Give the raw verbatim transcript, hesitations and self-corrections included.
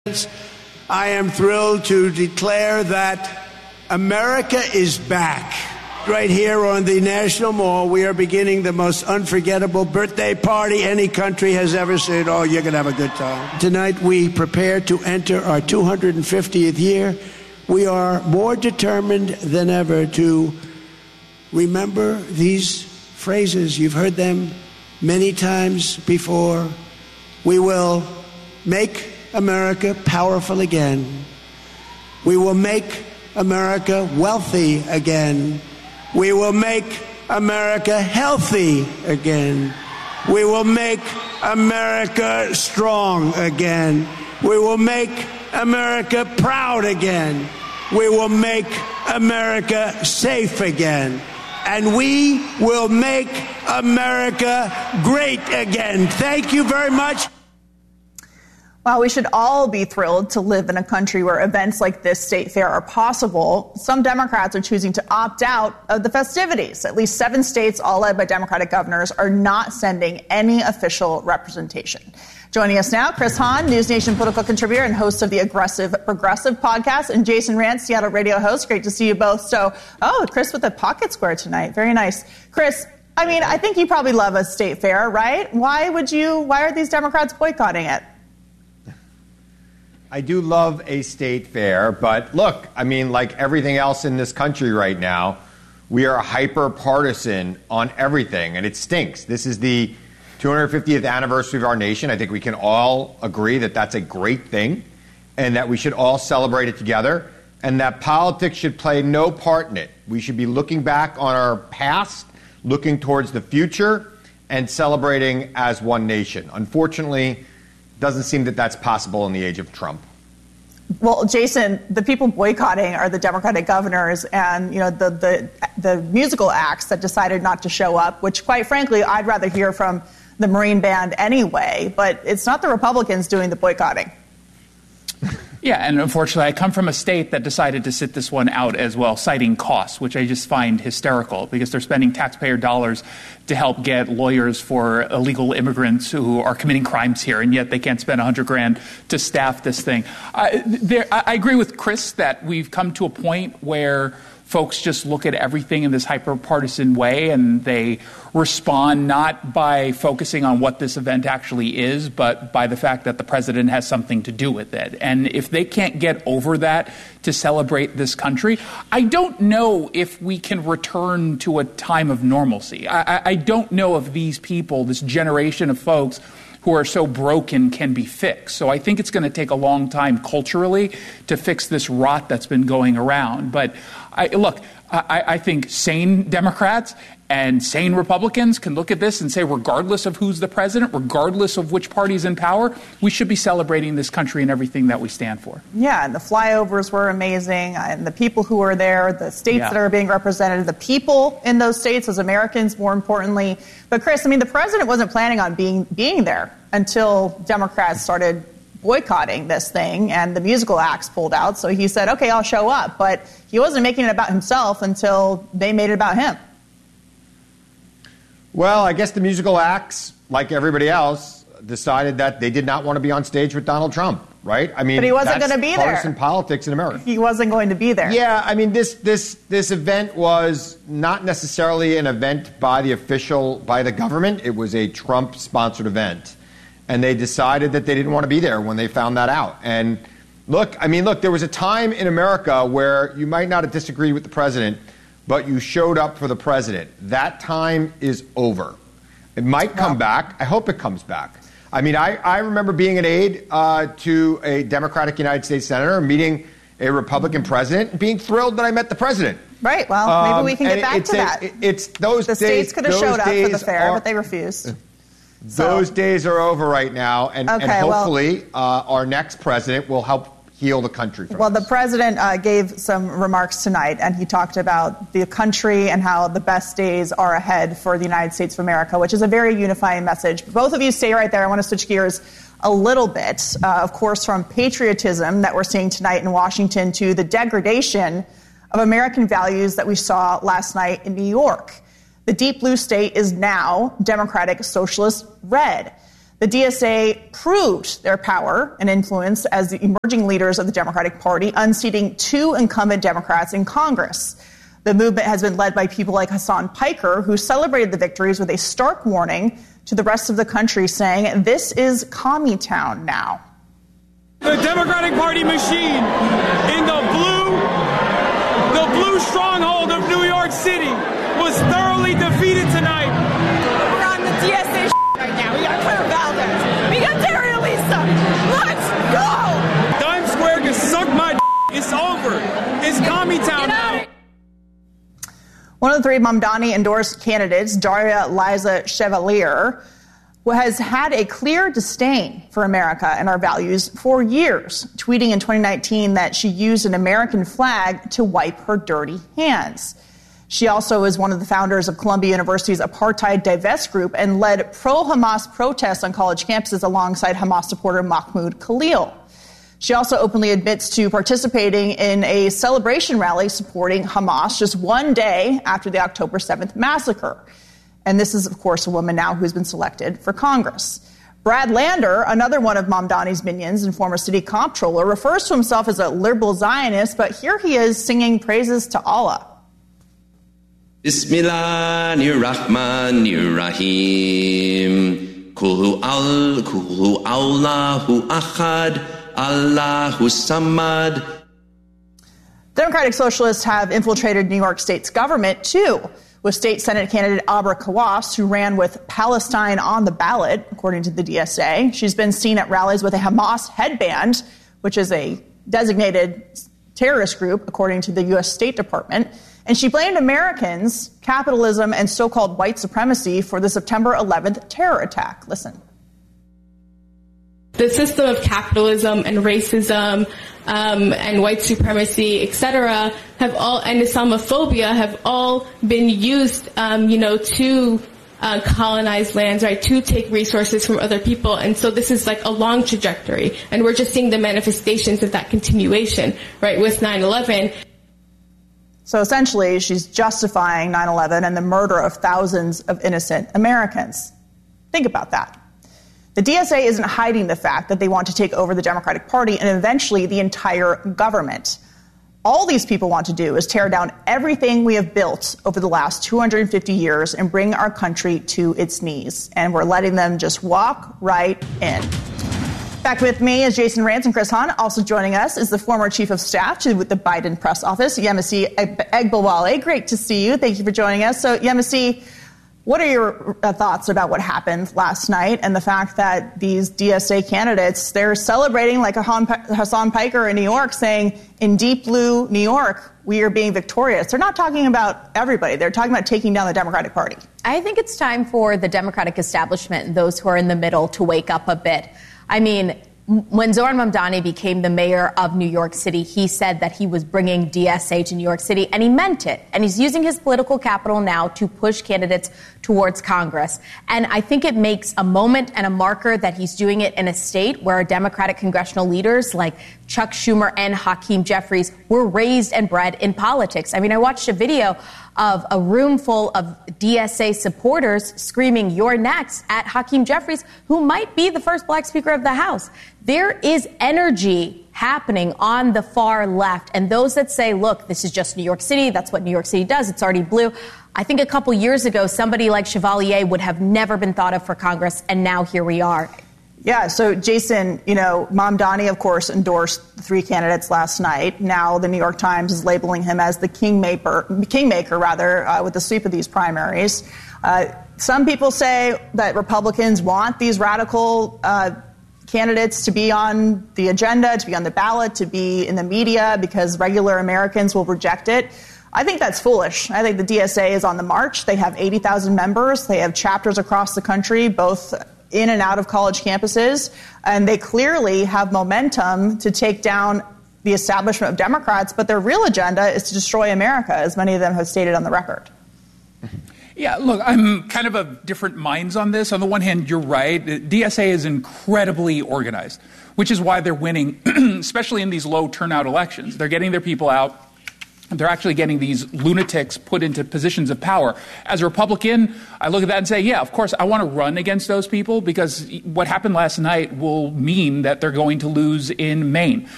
I am thrilled to declare that America is back. Right here on the National Mall, we are beginning the most unforgettable birthday party any country has ever seen. Oh, you're going to have a good time. Tonight, we prepare to enter our two hundred fiftieth year. We are more determined than ever to remember these phrases. You've heard them many times before. We will make America powerful again. We will make America wealthy again. We will make America healthy again. We will make America strong again. We will make America proud again. We will make America safe again. And we will make America great again. Thank you very much. While we should all be thrilled to live in a country where events like this state fair are possible, some Democrats are choosing to opt out of the festivities. At least seven states, all led by Democratic governors, are not sending any official representation. Joining us now, Chris Hahn, News Nation political contributor and host of the Aggressive Progressive podcast, and Jason Rantz, Seattle radio host. Great to see you both. So, oh, Chris with a pocket square tonight. Very nice. Chris, I mean, I think you probably love a state fair, right? Why would you, why are these Democrats boycotting it? I do love a state fair, but look, I mean, like everything else in this country right now, we are hyper partisan on everything, and it stinks. This is the two hundred fiftieth anniversary of our nation. I think we can all agree that that's a great thing and that we should all celebrate it together and that politics should play no part in it. We should be looking back on our past, looking towards the future, and celebrating as one nation. Unfortunately, doesn't seem that that's possible in the age of Trump. Well, Jason, the people boycotting are the Democratic governors and, you know, the, the the musical acts that decided not to show up, which, quite frankly, I'd rather hear from the Marine Band anyway. But it's not the Republicans doing the boycotting. Yeah, and unfortunately, I come from a state that decided to sit this one out as well, citing costs, which I just find hysterical because they're spending taxpayer dollars to help get lawyers for illegal immigrants who are committing crimes here, and yet they can't spend a hundred grand to staff this thing. I, there, I agree with Chris that we've come to a point where folks just look at everything in this hyper-partisan way, and they respond not by focusing on what this event actually is, but by the fact that the president has something to do with it. And if they can't get over that to celebrate this country, I don't know if we can return to a time of normalcy. I, I, I don't know if these people, this generation of folks who are so broken, can be fixed. So I think it's going to take a long time culturally to fix this rot that's been going around. But I, look, I, I think sane Democrats and sane Republicans can look at this and say, regardless of who's the president, regardless of which party's in power, we should be celebrating this country and everything that we stand for. Yeah, and the flyovers were amazing, and the people who are there, the states yeah. that are being represented, the people in those states as Americans, more importantly. But, Chris, I mean, the president wasn't planning on being being there until Democrats started boycotting this thing and the musical acts pulled out. So he said, okay, I'll show up. But he wasn't making it about himself until they made it about him. Well, I guess the musical acts, like everybody else, decided that they did not want to be on stage with Donald Trump, right? I mean, but he wasn't going to be there. Partisan politics in America. He wasn't going to be there. Yeah, I mean, this this this event was not necessarily an event by the official, by the government. It was a Trump-sponsored event. And they decided that they didn't want to be there when they found that out. And look, I mean, look, there was a time in America where you might not have disagreed with the president, but you showed up for the president. That time is over. It might come back. I hope it comes back. I mean, I, I remember being an aide uh, to a Democratic United States senator, meeting a Republican president, and being thrilled that I met the president. Right. Well, maybe um, we can get back to a, that. It, it's those the days. The states could have showed up for the fair, are, but they refused. Those so. days are over right now, and, okay, and hopefully well, uh, our next president will help heal the country from Well, this. The president uh, gave some remarks tonight, and he talked about the country and how the best days are ahead for the United States of America, which is a very unifying message. Both of you stay right there. I want to switch gears a little bit, uh, of course, from patriotism that we're seeing tonight in Washington to the degradation of American values that we saw last night in New York. The deep blue state is now Democratic Socialist red. The D S A proved their power and influence as the emerging leaders of the Democratic Party, unseating two incumbent Democrats in Congress. The movement has been led by people like Hasan Piker, who celebrated the victories with a stark warning to the rest of the country, saying, "This is Commie Town now." The Democratic Party machine in the blue, the blue stronghold of New York City was thoroughly defeated tonight. We're on the D S A right now. We got Claire Valdez. We got Terry Elisa. Let's go! Times Square can suck my d- It's over. It's Commie Town now. One of the three Mamdani-endorsed candidates, Daria Liza Chevalier, who has had a clear disdain for America and our values for years, tweeting in twenty nineteen that she used an American flag to wipe her dirty hands. She also is one of the founders of Columbia University's Apartheid Divest Group and led pro-Hamas protests on college campuses alongside Hamas supporter Mahmoud Khalil. She also openly admits to participating in a celebration rally supporting Hamas just one day after the October seventh massacre. And this is, of course, a woman now who's been selected for Congress. Brad Lander, another one of Mamdani's minions and former city comptroller, refers to himself as a liberal Zionist, but here he is singing praises to Allah. Bismillahirrahmanirrahim. Kulhu al, kulhu Allahu achad. Allahu Samad. Democratic Socialists have infiltrated New York State's government, too, with State Senate candidate Abra Kawas, who ran with Palestine on the ballot, according to the D S A. She's been seen at rallies with a Hamas headband, which is a designated terrorist group, according to the U S State Department. And she blamed Americans, capitalism, and so-called white supremacy for the September eleventh terror attack. Listen. The system of capitalism and racism um, and white supremacy, et cetera, have all, and Islamophobia have all been used, um, you know, to uh, colonize lands, right, to take resources from other people. And so this is like a long trajectory, and we're just seeing the manifestations of that continuation, right, with nine eleven. So essentially, she's justifying nine eleven and the murder of thousands of innocent Americans. Think about that. The D S A isn't hiding the fact that they want to take over the Democratic Party and eventually the entire government. All these people want to do is tear down everything we have built over the last two hundred fifty years and bring our country to its knees. And we're letting them just walk right in. Back with me is Jason Rantz and Chris Hahn. Also joining us is the former chief of staff to the Biden press office, Yemisi Egbawale. Great to see you. Thank you for joining us. So, Yemisi, what are your uh, thoughts about what happened last night and the fact that these D S A candidates, they're celebrating like a Hasan Piker in New York, saying in deep blue New York, we are being victorious. They're not talking about everybody. They're talking about taking down the Democratic Party. I think it's time for the Democratic establishment and those who are in the middle to wake up a bit. I mean, when Zohran Mamdani became the mayor of New York City, he said that he was bringing D S A to New York City, and he meant it. And he's using his political capital now to push candidates towards Congress. And I think it makes a moment and a marker that he's doing it in a state where Democratic congressional leaders like Chuck Schumer and Hakeem Jeffries were raised and bred in politics. I mean, I watched a video of a room full of D S A supporters screaming, "You're next," at Hakeem Jeffries, who might be the first black speaker of the House. There is energy happening on the far left. And those that say, look, this is just New York City, that's what New York City does, it's already blue. I think a couple years ago, somebody like Chevalier would have never been thought of for Congress, and now here we are. Yeah, so Jason, you know, Mamdani, of course, endorsed the three candidates last night. Now the New York Times is labeling him as the kingmaker, kingmaker rather, uh, with the sweep of these primaries. Uh, some people say that Republicans want these radical uh, candidates to be on the agenda, to be on the ballot, to be in the media, because regular Americans will reject it. I think that's foolish. I think the D S A is on the march. They have eighty thousand members. They have chapters across the country, both in and out of college campuses, and they clearly have momentum to take down the establishment of Democrats, but their real agenda is to destroy America, as many of them have stated on the record. Yeah, look, I'm kind of of different minds on this. On the one hand, you're right. D S A is incredibly organized, which is why they're winning, especially in these low turnout elections. They're getting their people out. They're actually getting these lunatics put into positions of power. As a Republican, I look at that and say, yeah, of course, I want to run against those people because what happened last night will mean that they're going to lose in Maine.